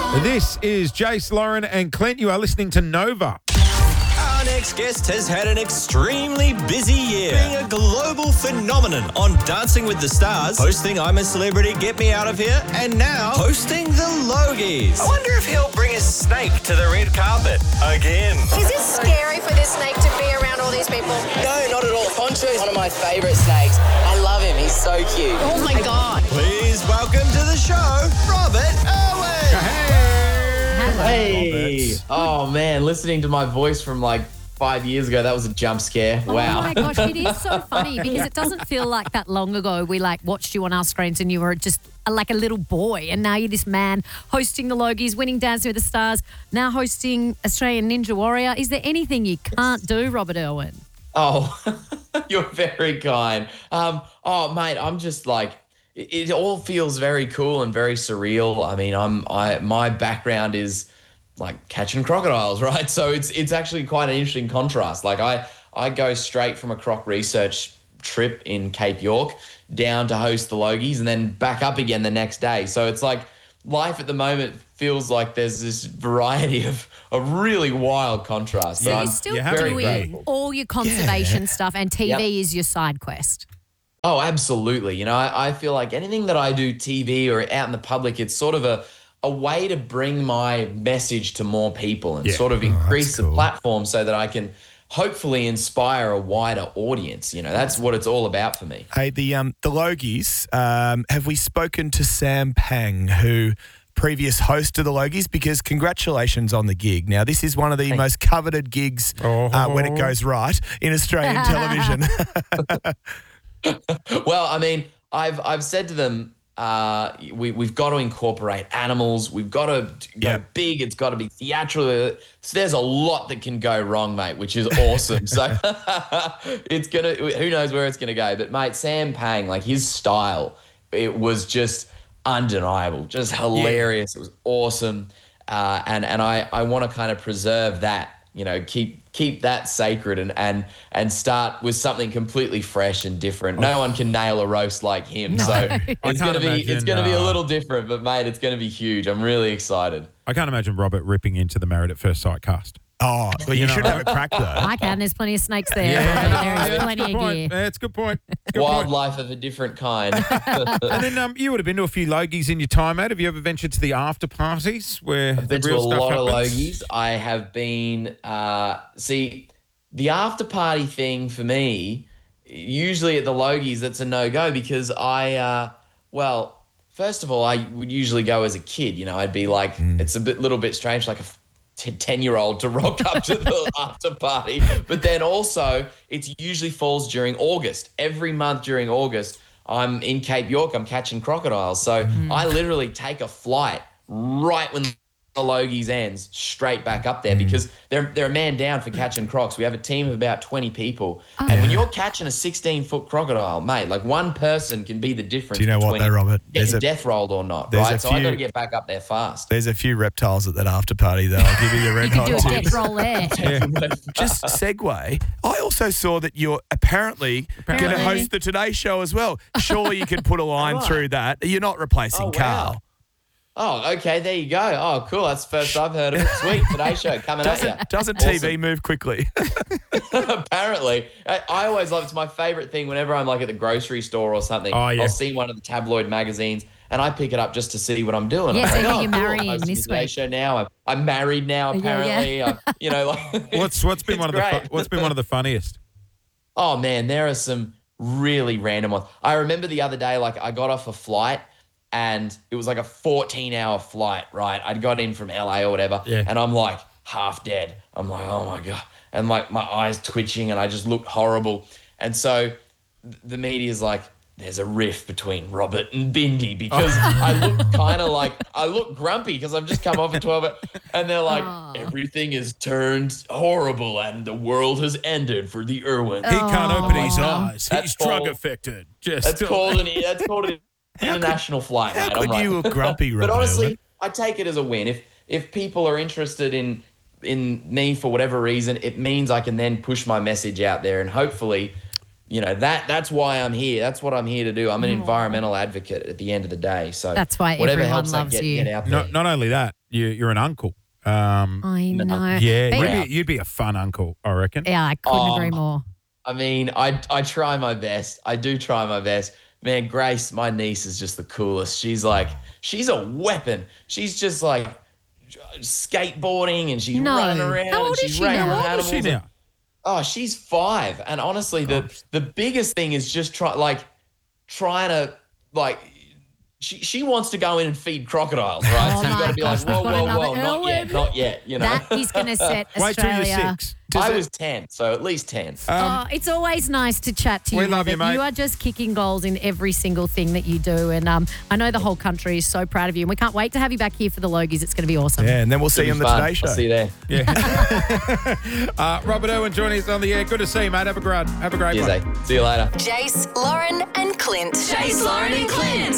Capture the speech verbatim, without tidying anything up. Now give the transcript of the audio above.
This is Jace, Lauren and Clint. You are listening to Nova. Our next guest has had an extremely busy year, being a global phenomenon on Dancing with the Stars, hosting I'm a Celebrity, Get Me Out of Here, and now hosting the Logies. I wonder if he'll bring a snake to the red carpet again. Is it scary for this snake to be around all these people? No, not at all. Poncho is one of my favourite snakes. I love him. He's so cute. Oh my God. Please welcome to the show, Robert Irwin. Hey! Hey! Oh, man. Listening to my voice from like five years ago, that was a jump scare. Wow. Oh my gosh, it is so funny because it doesn't feel like that long ago we like watched you on our screens and you were just a, like a little boy, and now you're this man hosting the Logies, winning Dancing with the Stars, now hosting Australian Ninja Warrior. Is there anything you can't do, Robert Irwin? Oh, you're very kind. Um, oh, mate, I'm just like, it, it all feels very cool and very surreal. I mean, I'm I my background is like catching crocodiles, right? So it's it's actually quite an interesting contrast. Like I I go straight from a croc research trip in Cape York down to host the Logies and then back up again the next day. So it's like life at the moment feels like there's this variety of a really wild contrast. So So you're I'm still very doing grateful. all your conservation stuff and T V Yep. is your side quest. Oh, absolutely. You know, I, I feel like anything that I do T V or out in the public, it's sort of a, a way to bring my message to more people and Yeah. sort of Oh, that's increase the cool. platform so that I can hopefully inspire a wider audience. You know, that's what it's all about for me. Hey, the um the Logies, um, have we spoken to Sam Pang, who previous host of the Logies? Because congratulations on the gig. Now, this is one of the most coveted gigs uh, when it goes right in Australian television. Well, I mean, I've I've said to them, uh, we we've got to incorporate animals. We've got to go Yep. big. It's got to be theatrical. So there's a lot that can go wrong, mate, which is awesome. So it's gonna. Who knows where it's gonna go? But mate, Sam Pang, like his style, it was just undeniable, just hilarious. It was awesome, uh, and and I I want to kind of preserve that. You know, keep keep that sacred and and and start with something completely fresh and different. No one can nail a roast like him. So it's can't gonna be it's imagine, gonna be a uh, little different, but mate, it's gonna be huge. I'm really excited. I can't imagine Robert ripping into the Married at First Sight cast. Oh, well, you, You know- should have a crack, though. I can. There's plenty of snakes there. Yeah, There is that's plenty a good of point. gear. That's a good point. It's a good point. Wildlife of a different kind. And then um, you would have been to a few Logies in your time, mate. Have you ever ventured to the after parties where the Been to real a stuff lot of happens? Logies. I have been. Uh, see, the after party thing for me, usually at the Logies, that's a no go because I. Uh, well, first of all, I would usually go as a kid. You know, I'd be like, it's a bit, little bit strange, like a ten-year-old to rock up to the after party. But then also, it usually falls during August. Every month during August, I'm in Cape York. I'm catching crocodiles. So I literally take a flight right when the Logies ends, straight back up there because they're they're a man down for catching crocs. We have a team of about twenty people. And when you're catching a sixteen-foot crocodile, mate, like one person can be the difference Do you know what between though, Robert? There's getting a- death rolled or not, there's a right? So I few- got to get back up there fast. There's a few reptiles at that after party, though. I'll give you the red You can do hot a tips. death roll there. Just segue. I also saw that you're apparently, going to Apparently. host the Today Show as well. Surely you could put a line Alright. through that. You're not replacing Oh, wow. Carl. Oh, okay, there you go. Oh, cool. That's the first I've heard of it. Sweet. Today Show coming at you. Doesn't, doesn't T V move quickly? Apparently. I, I always love, it's my favorite thing whenever I'm like at the grocery store or something. Oh, yeah. I'll see one of the tabloid magazines and I pick it up just to see what I'm doing. Yeah, I'm see like, who oh, you're cool, I'm marrying hosting this the Today week. Show now. I'm, I'm married now, Yeah, yeah. apparently. I'm, you know, like, What's what's been it's one of the fu- great. what's been one of the funniest? Oh man, there are some really random ones. I remember the other day, like I got off a flight and it was like a fourteen hour flight, right? I'd got in from L A or whatever. Yeah. And I'm like half dead. I'm like, oh my God. And like my eyes twitching and I just looked horrible. And so th- the media's like, there's a rift between Robert and Bindi because I look kind of like, I look grumpy because I've just come off a twelve. And they're like, Aw. everything has turned horrible and the world has ended for the Irwin. He can't open his Oh. eyes. That's He's drug all- affected. Just That's called an that's called an international flight, How mate. I'm could like- you look grumpy, Robert? But honestly, I take it as a win. If if people are interested in in me for whatever reason, it means I can then push my message out there and hopefully you know, that that's why I'm here. That's what I'm here to do. I'm an environmental advocate at the end of the day. So That's why whatever everyone helps that loves get, you. get out there. Not, not only that, you, you're an uncle. Um, I know. yeah, But- you'd be, you'd be a fun uncle, I reckon. yeah, I couldn't Oh, agree more. I mean, I I try my best. I do try my best. Man, Grace, my niece, is just the coolest. She's like, she's a weapon. She's just like skateboarding and she's No. running around. How old and is she's she raising now? How old is she animals. now? Oh, she's five. And honestly, the the biggest thing is just try like trying to like she she wants to go in and feed crocodiles, right? Oh so you my got to be gosh, like, whoa, we've got whoa, another whoa, not yet, Elwood. not yet. You know, That is going to set Wait till Australia. you're six. Does I it- was ten, so at least ten. Oh, it's always nice to chat to you. We love you, Robert. mate. You are just kicking goals in every single thing that you do. And um, I know the whole country is so proud of you. And we can't wait to have you back here for the Logies. It's going to be awesome. Yeah, and then we'll see you on It'll the be fun. Today Show. I'll see you there. Yeah. uh, Robert Irwin joining us on the air. Good to see you, mate. Have a great, have a great Cheers, one. eh? See you later. Jace, Lauren, and Clint. Jace, Lauren, and Clint.